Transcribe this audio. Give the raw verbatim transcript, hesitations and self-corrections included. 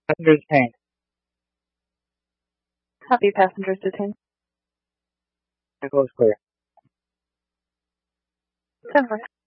Passengers detained. Copy, passengers detained. Vehicle is clear. ten four.